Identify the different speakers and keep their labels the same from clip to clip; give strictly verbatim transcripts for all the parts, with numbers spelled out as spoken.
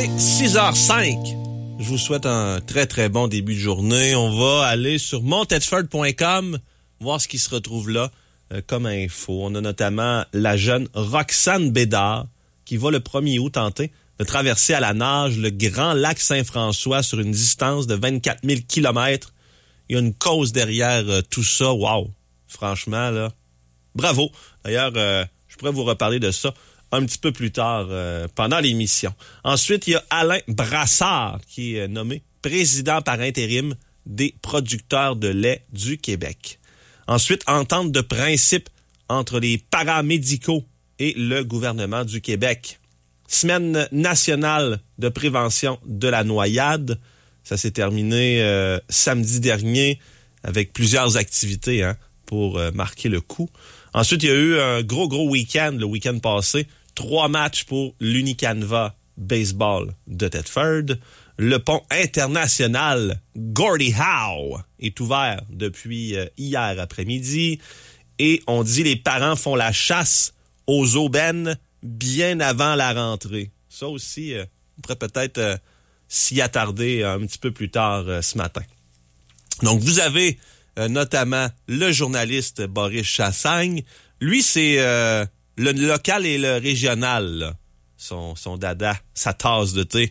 Speaker 1: est six heures cinq. Je vous souhaite un très très bon début de journée. On va aller sur montedford point com, voir ce qui se retrouve là euh, comme info. On a notamment la jeune Roxane Bédard qui va le premier août tenter de traverser à la nage le grand lac Saint-François sur une distance de vingt-quatre mille kilomètres. Il y a une cause derrière euh, tout ça. Wow! Franchement, là, bravo. D'ailleurs, euh, je pourrais vous reparler de ça un petit peu plus tard euh, pendant l'émission. Ensuite, il y a Alain Brassard qui est nommé président par intérim des producteurs de lait du Québec. Ensuite, entente de principe entre les paramédicaux et le gouvernement du Québec. Semaine nationale de prévention de la noyade. Ça s'est terminé euh, samedi dernier avec plusieurs activités hein, pour euh, marquer le coup. Ensuite, il y a eu un gros, gros week-end le week-end passé. Trois matchs pour l'Unicanva Baseball de Thetford. Le pont international Gordie Howe est ouvert depuis euh, hier après-midi. Et on dit les parents font la chasse aux aubaines bien avant la rentrée. Ça aussi, euh, on pourrait peut-être euh, s'y attarder un petit peu plus tard euh, ce matin. Donc, vous avez euh, notamment le journaliste Boris Chassagne. Lui, c'est euh, le local et le régional, là. Son, son dada, sa tasse de thé.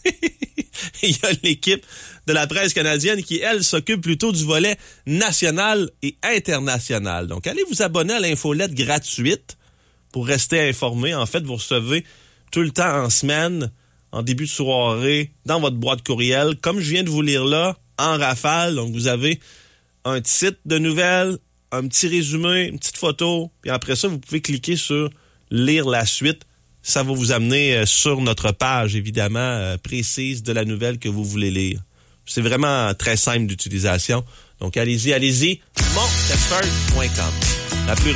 Speaker 1: Il y a l'équipe de la presse canadienne qui, elle, s'occupe plutôt du volet national et international. Donc, allez vous abonner à l'infolette gratuite pour rester informé. En fait, vous recevez tout le temps en semaine, en début de soirée, dans votre boîte courriel, comme je viens de vous lire là, en rafale. Donc, vous avez un titre de nouvelles, un petit résumé, une petite photo, puis après ça, vous pouvez cliquer sur « Lire la suite ». Ça va vous amener sur notre page, évidemment, précise de la nouvelle que vous voulez lire. C'est vraiment très simple d'utilisation. Donc, allez-y, allez-y, montedford point com. La plus